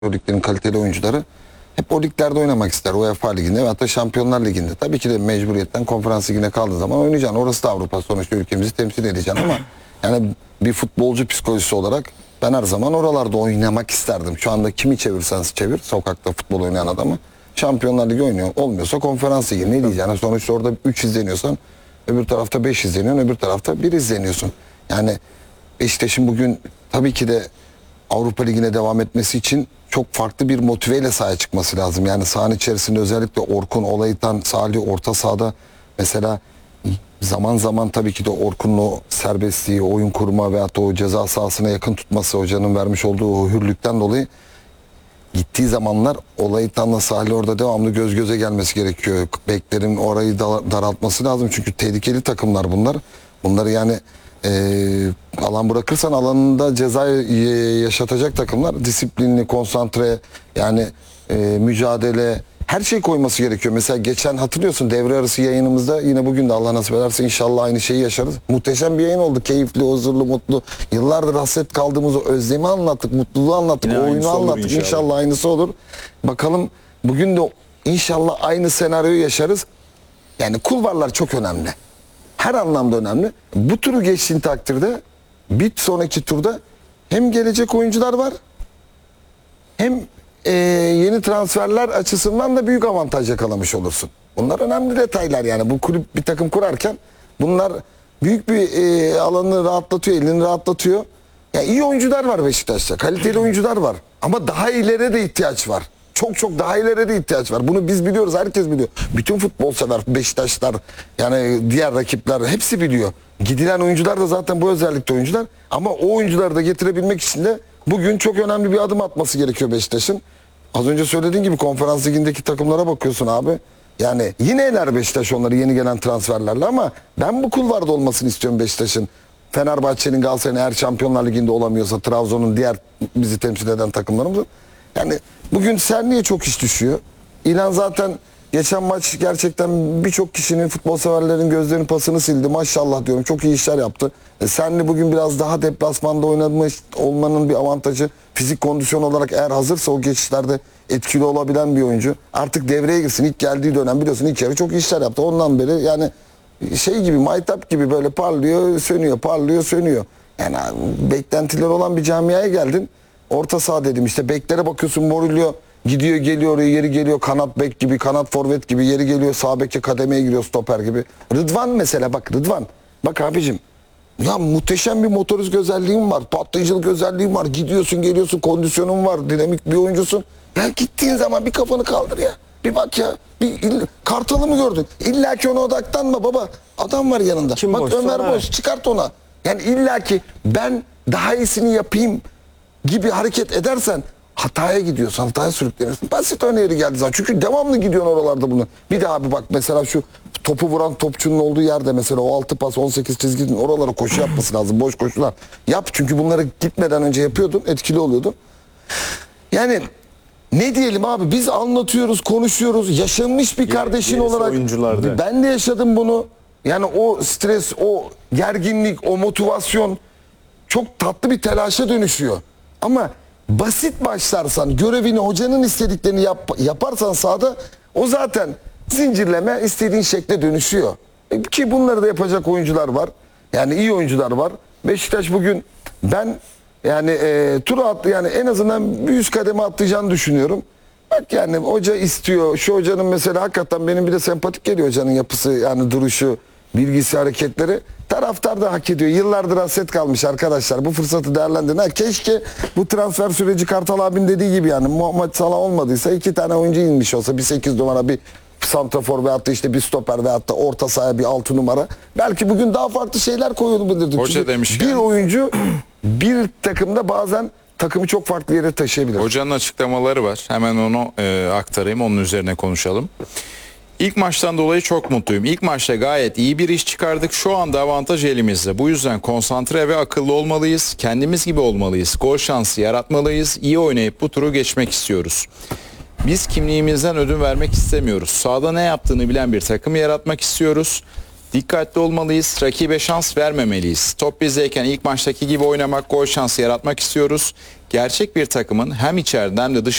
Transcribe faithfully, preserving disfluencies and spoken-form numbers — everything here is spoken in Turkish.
O liglerin kaliteli oyuncuları hep o liglerde oynamak ister. UEFA Ligi'nde ve hatta Şampiyonlar Ligi'nde. Tabii ki de mecburiyetten Konferans Ligi'ne kaldığı zaman oynayacaksın. Orası da Avrupa, sonuçta ülkemizi temsil edeceksin ama yani bir futbolcu psikolojisi olarak ben her zaman oralarda oynamak isterdim. Şu anda kimi çevirsen çevir, sokakta futbol oynayan adamı, Şampiyonlar Ligi oynuyor. Olmuyorsa Konferans Ligi. Ne diyeceksin? Sonuçta orada üç izleniyorsan öbür tarafta beş izleniyorsun, öbür tarafta bir izleniyorsun. Yani Beşiktaş'ın bugün tabii ki de Avrupa Ligi'ne devam etmesi için çok farklı bir motiveyle sahaya çıkması lazım. Yani sahanın içerisinde özellikle Orkun, Olaytan, Salih orta sahada mesela zaman zaman tabii ki de Orkun'un o serbestliği, oyun kurma veyahut da o ceza sahasına yakın tutması, hocanın vermiş olduğu o hürlükten dolayı gittiği zamanlar Olaytan'la Salih orada devamlı göz göze gelmesi gerekiyor. Beklerin orayı daraltması lazım çünkü tehlikeli takımlar bunlar. Bunları yani e, alan bırakırsan alanında ceza yaşatacak takımlar. Disiplinli, konsantre, yani e, mücadele, her şey koyması gerekiyor. Mesela geçen hatırlıyorsun devre arası yayınımızda, yine bugün de Allah nasip ederse inşallah aynı şeyi yaşarız. Muhteşem bir yayın oldu. Keyifli, huzurlu, mutlu. Yıllardır hasret kaldığımız o özlemi anlattık, mutluluğu anlattık, Yine oyunu anlattık. Inşallah. inşallah aynısı olur. Bakalım bugün de inşallah aynı senaryoyu yaşarız. Yani kulvarlar çok önemli. Her anlamda önemli. Bu turu geçtiğin takdirde bir sonraki turda hem gelecek oyuncular var, hem e, yeni transferler açısından da büyük avantaj yakalamış olursun. Bunlar önemli detaylar yani. Bu kulüp bir takım kurarken bunlar büyük bir e, alanı rahatlatıyor, elini rahatlatıyor. Ya iyi oyuncular var Beşiktaş'ta. Kaliteli oyuncular var. Ama daha ileriye de ihtiyaç var. Çok çok daha ileriye de ihtiyaç var. Bunu biz biliyoruz, herkes biliyor. Bütün futbol sever Beşiktaşlar, yani diğer rakipler hepsi biliyor. Gidilen oyuncular da zaten bu özellikle oyuncular. Ama o oyuncuları da getirebilmek için de bugün çok önemli bir adım atması gerekiyor Beşiktaş'ın. Az önce söylediğin gibi Konferans Ligi'ndeki takımlara bakıyorsun abi. Yani yine eler Beşiktaş onları yeni gelen transferlerle, ama ben bu kulvarda olmasını istiyorum Beşiktaş'ın. Fenerbahçe'nin, Galatasaray'ın eğer Şampiyonlar Ligi'nde olamıyorsa, Trabzon'un, diğer bizi temsil eden takımlarımızın. Yani bugün Serni'ye çok iş düşüyor. İlhan zaten geçen maç gerçekten birçok kişinin, futbol severlerin gözlerinin pasını sildi. Maşallah diyorum, çok iyi işler yaptı. E, Serni bugün biraz daha deplasmanda oynamış olmanın bir avantajı. Fizik kondisyon olarak eğer hazırsa o geçişlerde etkili olabilen bir oyuncu. Artık devreye girsin. İlk geldiği dönem biliyorsun ilk yarı çok iyi işler yaptı. Ondan beri yani şey gibi, maytap gibi böyle parlıyor, sönüyor, parlıyor, sönüyor. Yani beklentiler olan bir camiaya geldin. Orta saha dedim işte, beklere bakıyorsun, Morillo gidiyor geliyor, oraya yeri geliyor, kanat bek gibi, kanat forvet gibi, yeri geliyor sağ beke kademeye giriyor, stoper gibi. Rıdvan mesela, bak Rıdvan, bak abicim ya, muhteşem bir motorik özelliğin var, patlayıcılık özelliğin var, gidiyorsun geliyorsun, kondisyonun var, dinamik bir oyuncusun. Ya gittiğin zaman bir kafanı kaldır ya, bir bak ya, bir il, Kartal'ı mı gördün? İlla ki ona odaklanma baba, adam var yanında. Kim bak boş, Ömer sonra... boş, çıkart ona. Yani illa ki ben daha iyisini yapayım gibi hareket edersen hataya gidiyorsun, hataya sürüklenirsin. Basit örneği geldi zaten. Çünkü devamlı gidiyorsun oralarda bunu. Bir daha bir bak mesela şu topu vuran topçunun olduğu yerde mesela o altı pas on sekiz çizginin oralara koşu yapması lazım. Boş koşular. Yap, çünkü bunları gitmeden önce yapıyordun, etkili oluyordun. Yani ne diyelim abi, biz anlatıyoruz, konuşuyoruz. Yaşanmış bir kardeşin Gerisi olarak oyuncularda. ben de yaşadım bunu. Yani o stres, o gerginlik, o motivasyon çok tatlı bir telaşa dönüşüyor. Ama basit başlarsan, görevini, hocanın istediklerini yap, yaparsan sahada, o zaten zincirleme istediğin şekle dönüşüyor. E, ki bunları da yapacak oyuncular var. Yani iyi oyuncular var. Beşiktaş bugün ben yani e, tura attı, yani en azından bir üst kademe atlayacağını düşünüyorum. Bak yani hoca istiyor. Şu hocanın mesela hakikaten benim bir de sempatik geliyor hocanın yapısı, yani duruşu, bilgisi, hareketleri. Taraftar da hak ediyor. Yıllardır hasret kalmış arkadaşlar. Bu fırsatı değerlendirin. Ha, keşke bu transfer süreci Kartal abinin dediği gibi, yani Muhammed Salah olmadıysa iki tane oyuncu inmiş olsa, bir sekiz numara, bir santrafor veyahut da işte bir stoper veyahut da orta sahaya bir altı numara. Belki bugün daha farklı şeyler koyulabilirdi. Hoca demişken, bir oyuncu bir takımda bazen takımı çok farklı yere taşıyabilir. hocanın açıklamaları var. Hemen onu e, aktarayım, onun üzerine konuşalım. İlk maçtan dolayı çok mutluyum. İlk maçta gayet iyi bir iş çıkardık. Şu anda avantaj elimizde. Bu yüzden konsantre ve akıllı olmalıyız. Kendimiz gibi olmalıyız. Gol şansı yaratmalıyız. İyi oynayıp bu turu geçmek istiyoruz. Biz kimliğimizden ödün vermek istemiyoruz. Sahada ne yaptığını bilen bir takım yaratmak istiyoruz. Dikkatli olmalıyız. Rakibe şans vermemeliyiz. Top bizdeyken ilk maçtaki gibi oynamak, gol şansı yaratmak istiyoruz. gerçek bir takımın hem içeriden hem de dışarıdan